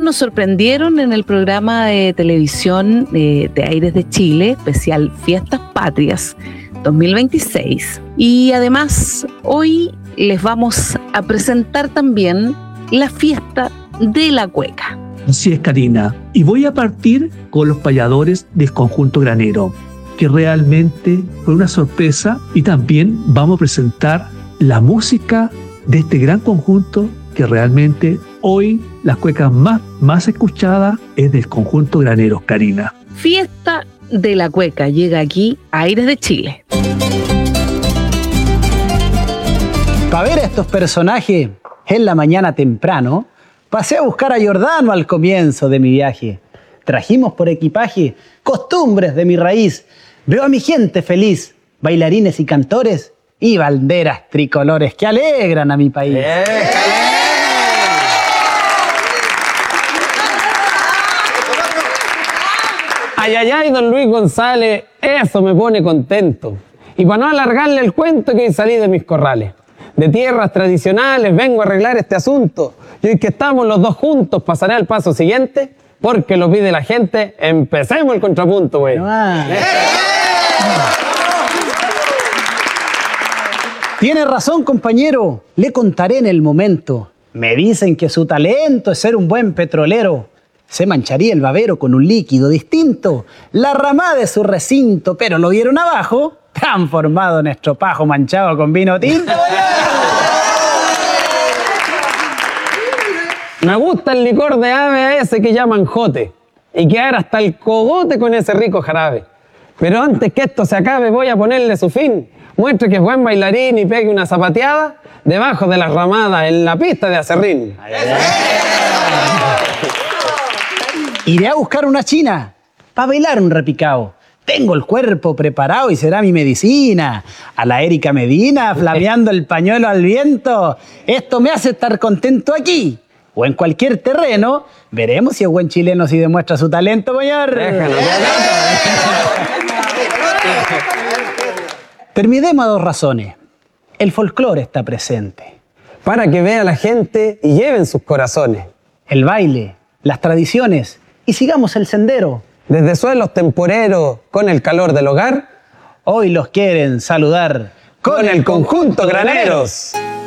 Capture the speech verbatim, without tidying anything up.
nos sorprendieron en el programa de televisión de, de Aires de Chile, especial Fiestas Patrias dos mil veintiséis. Y además, hoy les vamos a presentar también la fiesta de la cueca. Así es, Karina. Y voy a partir con los payadores del conjunto granero, que realmente fue una sorpresa, y también vamos a presentar la música de este gran conjunto que realmente hoy las cuecas más, más escuchadas es del conjunto graneros, Karina. Fiesta de la cueca llega aquí a Aires de Chile. Para ver a estos personajes en la mañana temprano, pasé a buscar a Giordano al comienzo de mi viaje. Trajimos por equipaje costumbres de mi raíz. Veo a mi gente feliz, bailarines y cantores y banderas tricolores que alegran a mi país. ¡Eh! Ay, ay, ay, don Luis González, eso me pone contento. Y para no alargarle el cuento, que salí de mis corrales. De tierras tradicionales vengo a arreglar este asunto. Y hoy que estamos los dos juntos, pasaré al paso siguiente, porque lo pide la gente. Empecemos el contrapunto, güey. No, ah. Tiene razón, compañero. Le contaré en el momento. Me dicen que su talento es ser un buen petrolero. Se mancharía el babero con un líquido distinto, la ramada de su recinto, pero lo vieron abajo, transformado en estropajo manchado con vino tinto. Me gusta el licor de ave a ese que llaman jote, y quedar hasta el cogote con ese rico jarabe. Pero antes que esto se acabe voy a ponerle su fin. Muestre que es buen bailarín y pegue una zapateada debajo de las ramadas en la pista de acerrín. Ay, ay, ay. Iré a buscar una china para bailar un repicao. Tengo el cuerpo preparado y será mi medicina. A la Erika Medina, flameando el pañuelo al viento. Esto me hace estar contento aquí o en cualquier terreno. Veremos si es buen chileno, si demuestra su talento, señor. Déjalo, Terminemos a dos razones. El folclore está presente, para que vea la gente y lleven sus corazones. El baile, las tradiciones, y sigamos el sendero. Desde suelos temporeros, con el calor del hogar, hoy los quieren saludar con, con el conjunto Graneros.